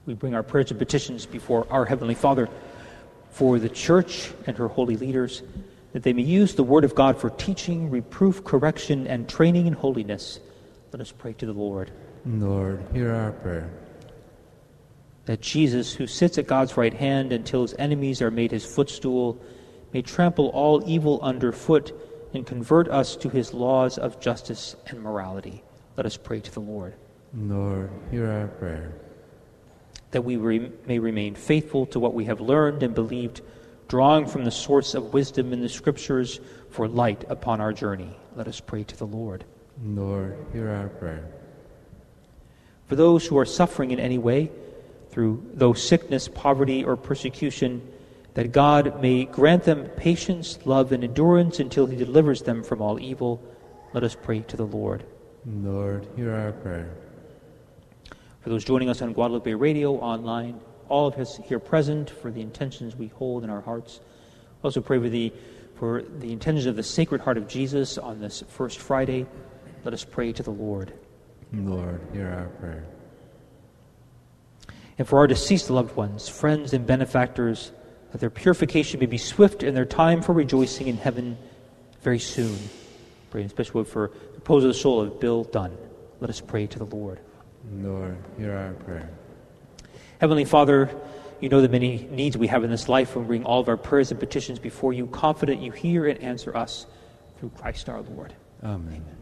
We bring our prayers and petitions before our Heavenly Father for the Church and her holy leaders, that they may use the Word of God for teaching, reproof, correction, and training in holiness. Let us pray to the Lord. Lord, hear our prayer. That Jesus, who sits at God's right hand until his enemies are made his footstool, may trample all evil underfoot and convert us to his laws of justice and morality. Let us pray to the Lord. Lord, hear our prayer. That we may remain faithful to what we have learned and believed, drawing from the source of wisdom in the Scriptures for light upon our journey. Let us pray to the Lord. Lord, hear our prayer. For those who are suffering in any way, through sickness, poverty, or persecution, that God may grant them patience, love, and endurance until he delivers them from all evil. Let us pray to the Lord. Lord, hear our prayer. For those joining us on Guadalupe Radio, online, all of us here present, for the intentions we hold in our hearts. Also pray for the intentions of the Sacred Heart of Jesus on this first Friday. Let us pray to the Lord. Lord, hear our prayer. And for our deceased loved ones, friends and benefactors, that their purification may be swift and their time for rejoicing in heaven very soon. Pray especially for the repose of the soul of Bill Dunn. Let us pray to the Lord. Lord, hear our prayer. Heavenly Father, you know the many needs we have in this life, and we bring all of our prayers and petitions before you, confident you hear and answer us through Christ our Lord. Amen.